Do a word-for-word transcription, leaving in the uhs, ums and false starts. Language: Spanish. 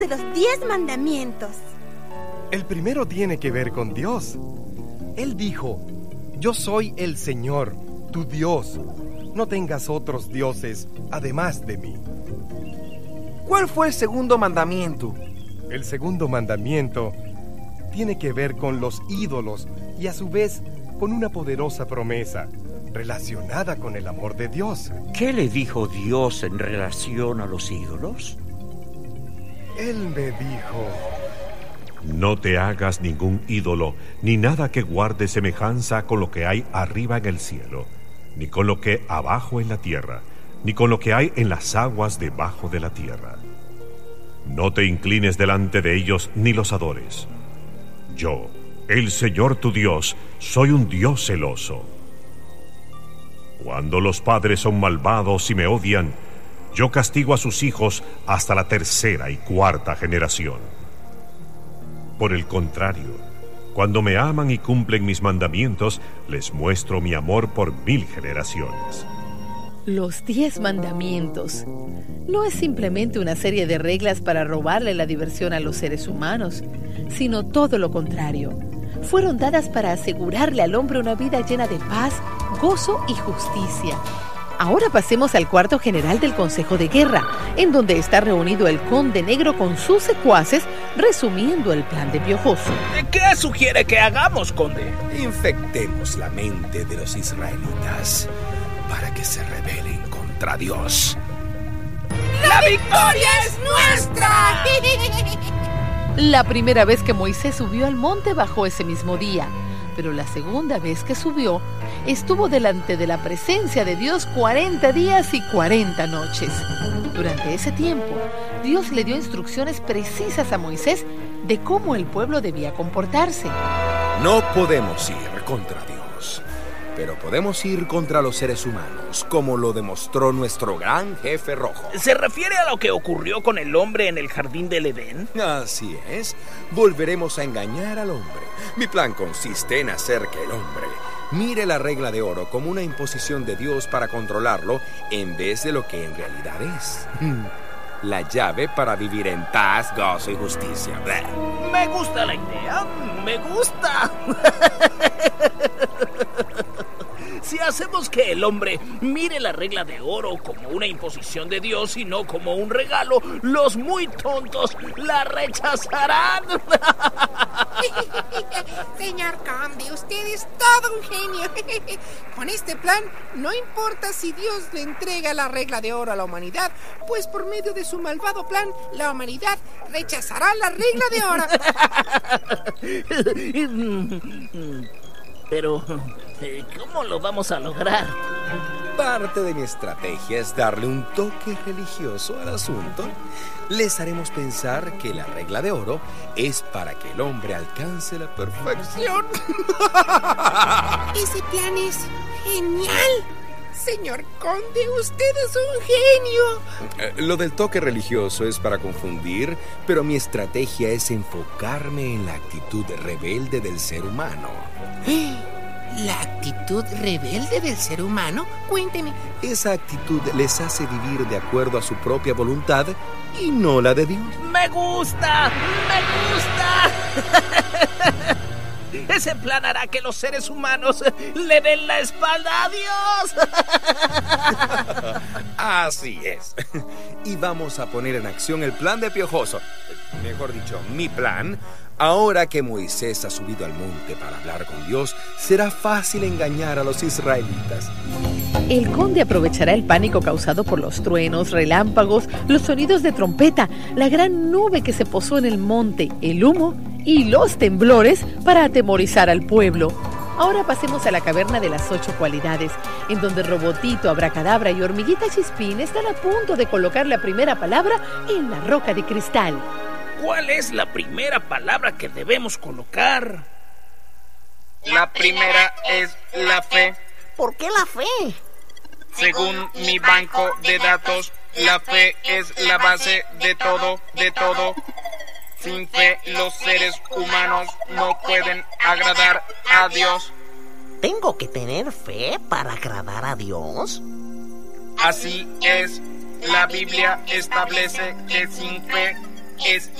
de los diez mandamientos. El primero tiene que ver con Dios. Él dijo: yo soy el Señor, tu Dios. No tengas otros dioses además de mí. ¿Cuál fue el segundo mandamiento? El segundo mandamiento tiene que ver con los ídolos y a su vez con una poderosa promesa relacionada con el amor de Dios. ¿Qué le dijo Dios en relación a los ídolos? Él me dijo: no te hagas ningún ídolo, ni nada que guarde semejanza con lo que hay arriba en el cielo, ni con lo que abajo en la tierra, ni con lo que hay en las aguas debajo de la tierra. No te inclines delante de ellos ni los adores. Yo, el Señor tu Dios, soy un Dios celoso. Cuando los padres son malvados y me odian, yo castigo a sus hijos hasta la tercera y cuarta generación. Por el contrario, cuando me aman y cumplen mis mandamientos, les muestro mi amor por mil generaciones. Los diez mandamientos no es simplemente una serie de reglas para robarle la diversión a los seres humanos, sino todo lo contrario. Fueron dadas para asegurarle al hombre una vida llena de paz, gozo y justicia. Ahora pasemos al cuarto general del Consejo de Guerra, en donde está reunido el Conde Negro con sus secuaces, resumiendo el plan de Piojoso. ¿Qué sugiere que hagamos, Conde? Infectemos la mente de los israelitas para que se rebelen contra Dios. ¡La victoria es nuestra! La primera vez que Moisés subió al monte bajó ese mismo día, pero la segunda vez que subió, estuvo delante de la presencia de Dios cuarenta días y cuarenta noches. Durante ese tiempo, Dios le dio instrucciones precisas a Moisés de cómo el pueblo debía comportarse. No podemos ir contra Dios, pero podemos ir contra los seres humanos, como lo demostró nuestro gran jefe rojo. ¿Se refiere a lo que ocurrió con el hombre en el jardín del Edén? Así es. Volveremos a engañar al hombre. Mi plan consiste en hacer que el hombre mire la regla de oro como una imposición de Dios para controlarlo, en vez de lo que en realidad es. La llave para vivir en paz, gozo y justicia. Me gusta la idea, me gusta. Si hacemos que el hombre mire la regla de oro como una imposición de Dios y no como un regalo, los muy tontos la rechazarán. Señor Conde, usted es todo un genio. Con este plan, no importa si Dios le entrega la regla de oro a la humanidad, pues por medio de su malvado plan, la humanidad rechazará la regla de oro. Pero, ¿cómo lo vamos a lograr? Parte de mi estrategia es darle un toque religioso al asunto. Les haremos pensar que la regla de oro es para que el hombre alcance la perfección. Ese plan es genial. Señor Conde, usted es un genio. Eh, lo del toque religioso es para confundir, pero mi estrategia es enfocarme en la actitud rebelde del ser humano. ¿La actitud rebelde del ser humano? Cuénteme. Esa actitud les hace vivir de acuerdo a su propia voluntad y no la de Dios. ¡Me gusta! ¡Me gusta! Ese plan hará que los seres humanos le den la espalda a Dios. Así es. Y vamos a poner en acción el plan de Piojoso. Mejor dicho, mi plan. Ahora que Moisés ha subido al monte para hablar con Dios, será fácil engañar a los israelitas. El conde aprovechará el pánico causado por los truenos, relámpagos, los sonidos de trompeta, la gran nube que se posó en el monte, el humo y los temblores para atemorizar al pueblo. Ahora pasemos a la caverna de las ocho cualidades, en donde Robotito, Abracadabra y Hormiguita Chispín están a punto de colocar la primera palabra en la roca de cristal. ¿Cuál es la primera palabra que debemos colocar? La primera es la fe. ¿Por qué la fe? Según mi banco de datos, la fe es la base de todo, de todo. Sin fe, los seres humanos no pueden agradar a Dios. ¿Tengo que tener fe para agradar a Dios? Así es. La Biblia establece que sin fe es